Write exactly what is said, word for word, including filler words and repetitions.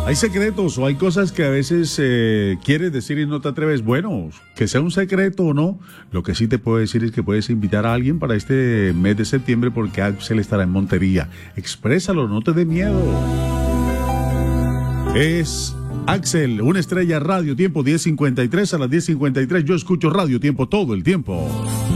Hay secretos o hay cosas que a veces eh, quieres decir y no te atreves. Bueno, que sea un secreto o no, lo que sí te puedo decir es que puedes invitar a alguien para este mes de septiembre porque Axel estará en Montería. Exprésalo, no te dé miedo. Es Axel, una estrella radio, tiempo diez cincuenta y tres, a las diez cincuenta y tres yo escucho Radio Tiempo todo el tiempo.